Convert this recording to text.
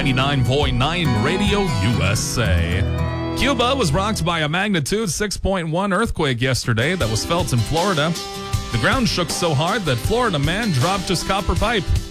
99.9 Radio USA. Cuba was rocked by a magnitude 6.1 earthquake yesterday that was felt in Florida. The ground shook so hard that Florida man dropped his copper pipe.